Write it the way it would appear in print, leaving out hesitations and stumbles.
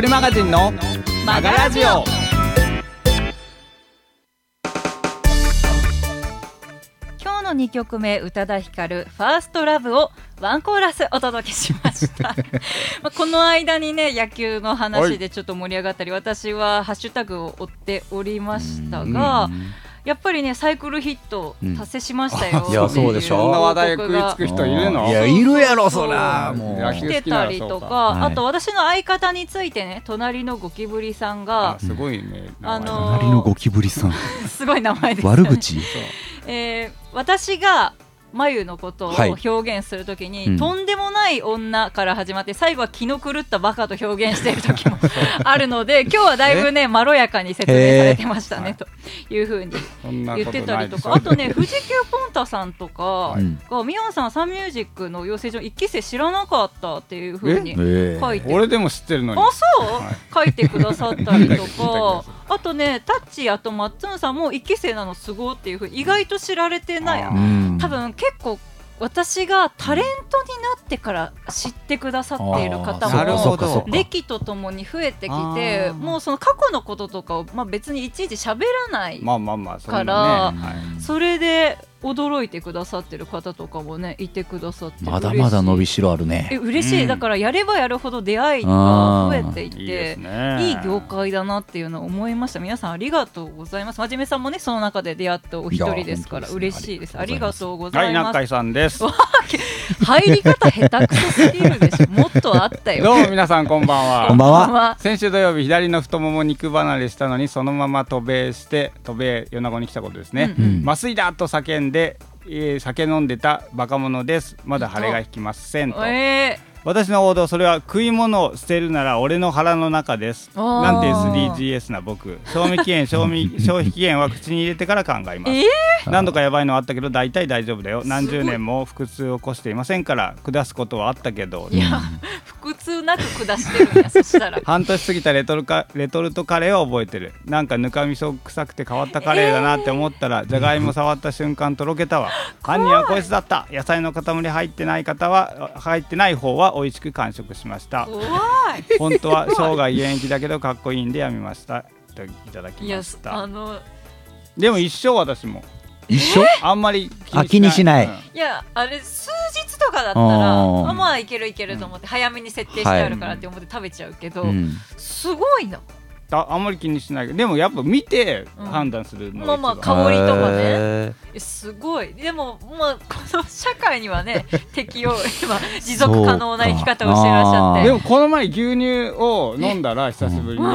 マガジンのマガラジオ。 今日の2曲目、宇多田ヒカルファーストラブをワンコーラスお届けしましたこの間にね、野球の話でちょっと盛り上がったり、私はハッシュタグを追っておりましたが、やっぱりね、サイクルヒット達成しましたよ。 いや、そうでしょ。 そんな話題食いつく人いるの？ いや、いるやろ、そら。 もう来てたりとか、あと私の相方についてね、隣のゴキブリさんが、 すごいね、 隣のゴキブリさんすごい名前ですね。 悪口私が眉のことを表現するときに、とんでもない女から始まって、最後は気の狂ったバカと表現しているときもあるので、今日はだいぶね、まろやかに説明されてましたねというふうに言ってたりとか、あとね、富士急ポンタさんとかが、ミヨンさんサンミュージックの養成所1期生知らなかったっていうふうに書いて、 俺でも知ってるのに、 あ、そう、書いてくださったりとかあとね、タッチ、あとマッツンさんも1期生なのすごいっていうふうに意外と知られてない。多分結構私がタレントになってから知ってくださっている方も歴とともに増えてきて、もうその過去のこととかを、別にいちいち喋らないから、それで驚いてくださってる方とかもね、いてくださってまだまだ伸びしろあるね。 嬉しい。だからやればやるほど出会いが増えていて、いい業界だなっていうのを思いました。皆さんありがとうございます。まじめさんもね、その中で出会ったお一人ですから嬉しいです。ありがとうございます。 中井さんです。 入り方下手くそすぎるでしょ。もっとあったよ。 どうも皆さんこんばんは。 こんばんは。 先週土曜日、左の太もも肉離れしたのにそのまま渡米して米子に来たことですね。麻酔だと叫んで酒飲んでたバカ者です。まだ腫れが引きませんと。私の王道、それは食い物を捨てるなら俺の腹の中です。なんて SDGs な僕。賞味期限消費期限は口に入れてから考えます。何度かやばいのはあったけど大体大丈夫だよ。何十年も腹痛を起こしていませんから。下すことはあったけど、 いや、腹痛なく下してるんや。そしたら半年過ぎたレトルトカレーを覚えてる。なんかぬかみそ臭くて変わったカレーだなって思ったら、じゃがいも触った瞬間とろけたわ。犯人はこいつだった。野菜の塊入ってない方は美味しく完食しました。本当は生涯現役だけどかっこいいんでやめましたといただきました。でも一生私も一緒あんまり気にしない。 いや、あれ数日とかだったらまあいけると思って、早めに設定してあるからって思って食べちゃうけど、すごいな。 あんまり気にしないけど、でもやっぱ見て判断するのが一番。 香りとかね、すごい。でもこの社会にはね適応、持続可能な生き方をしていらっしゃって。 でもこの前牛乳を飲んだら久しぶりに